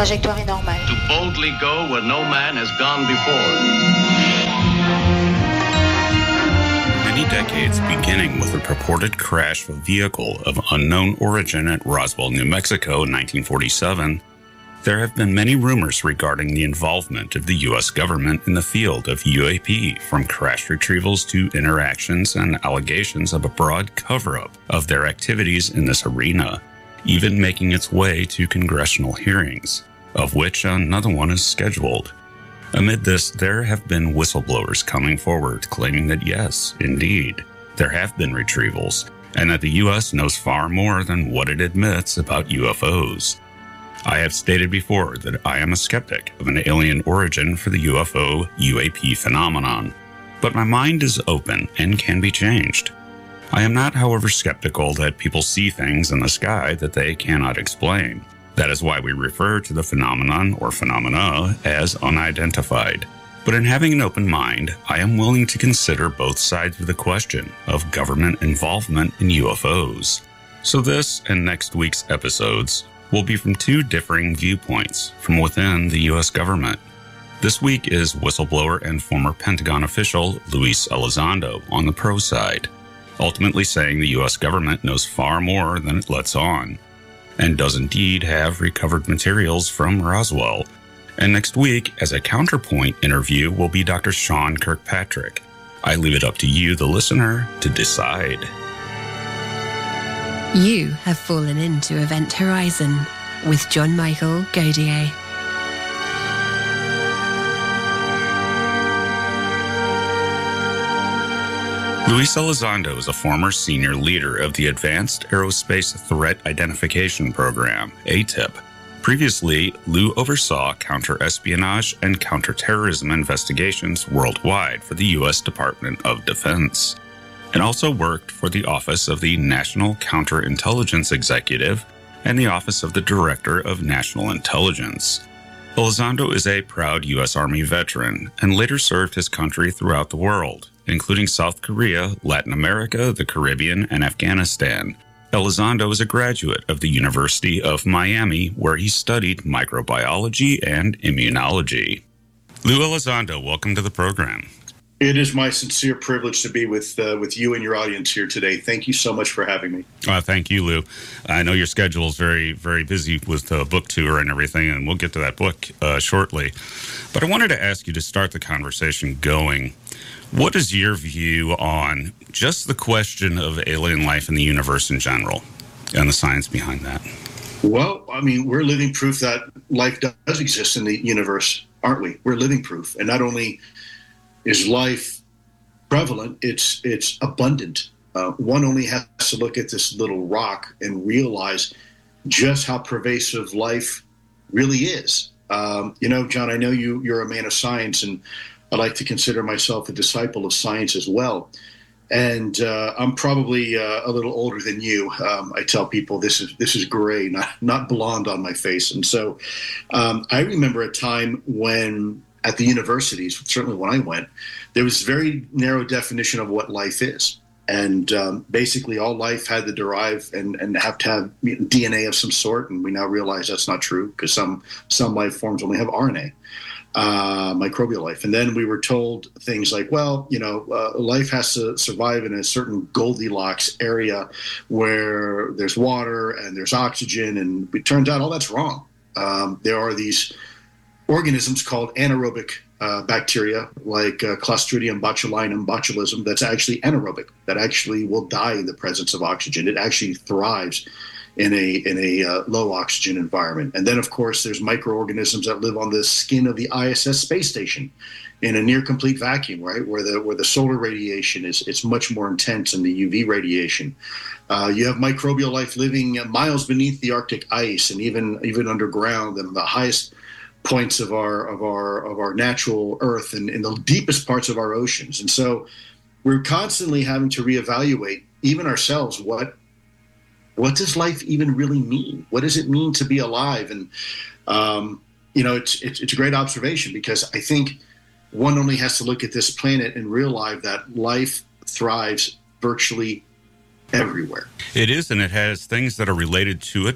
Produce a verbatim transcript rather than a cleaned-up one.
trajectoire est normale. To boldly go where no man has gone before. Many decades beginning with the purported crash of a vehicle of unknown origin at Roswell, New Mexico in nineteen forty-seven, there have been many rumors regarding the involvement of the U S government in the field of U A P, from crash retrievals to interactions and allegations of a broad cover-up of their activities in this arena, even making its way to congressional hearings, of which another one is scheduled. Amid this, there have been whistleblowers coming forward claiming that yes, indeed, there have been retrievals, and that the U S knows far more than what it admits about U F Os. I have stated before that I am a skeptic of an alien origin for the U F O U A P phenomenon, but my mind is open and can be changed. I am not, however, skeptical that people see things in the sky that they cannot explain. That is why we refer to the phenomenon or phenomena as unidentified. But in having an open mind, I am willing to consider both sides of the question of government involvement in U F Os. So this and next week's episodes will be from two differing viewpoints from within the U S government. This week is whistleblower and former Pentagon official Luis Elizondo on the pro side, ultimately saying the U S government knows far more than it lets on, and does indeed have recovered materials from Roswell. And next week, as a counterpoint interview, will be Doctor Sean Kirkpatrick. I leave it up to you, the listener, to decide. You have fallen into Event Horizon with John Michael Godier. Luis Elizondo is a former senior leader of the Advanced Aerospace Threat Identification Program, A T I P. Previously, Lou oversaw counter-espionage and counter-terrorism investigations worldwide for the U S Department of Defense, and also worked for the Office of the National Counterintelligence Executive and the Office of the Director of National Intelligence. Elizondo is a proud U S Army veteran and later served his country throughout the world, including South Korea, Latin America, the Caribbean, and Afghanistan. Elizondo is a graduate of the University of Miami, where he studied microbiology and immunology. Lou Elizondo, welcome to the program. It is my sincere privilege to be with uh, with you and your audience here today. Thank you so much for having me. Uh, thank you, Lou. I know your schedule is very, very busy with the book tour and everything, and we'll get to that book uh, shortly. But I wanted to ask you to start the conversation going. What is your view on just the question of alien life in the universe in general and the science behind that? Well, I mean, we're living proof that life does exist in the universe, aren't we? We're living proof. And not only is life prevalent, it's it's abundant. Uh, one only has to look at this little rock and realize just how pervasive life really is. Um, you know, John, I know you, you're a man of science, and I like to consider myself a disciple of science as well. And uh, I'm probably uh, a little older than you. Um, I tell people this is this is gray, not not blonde on my face. And so um, I remember a time when at the universities, certainly when I went, there was very narrow definition of what life is. And um, basically all life had to derive and, and have to have D N A of some sort. And we now realize that's not true, because some, some life forms only have R N A. Uh, microbial life. And then we were told things like, well, you know, uh, life has to survive in a certain Goldilocks area where there's water and there's oxygen. And it turns out all that's wrong. Um, there are these organisms called anaerobic uh, bacteria like uh, Clostridium botulinum botulism that's actually anaerobic, that actually will die in the presence of oxygen. It actually thrives in a in a uh, low oxygen environment. And then, of course, there's microorganisms that live on the skin of the I S S space station in a near complete vacuum, right, where the where the solar radiation is it's much more intense than the U V radiation. Uh, you have microbial life living miles beneath the Arctic ice and even even underground and the highest points of our of our of our natural Earth and in the deepest parts of our oceans. And so we're constantly having to reevaluate even ourselves what. What does life even really mean? What does it mean to be alive? And, um, you know, it's, it's it's a great observation, because I think one only has to look at this planet and realize that life thrives virtually everywhere. It is, and it has things that are related to it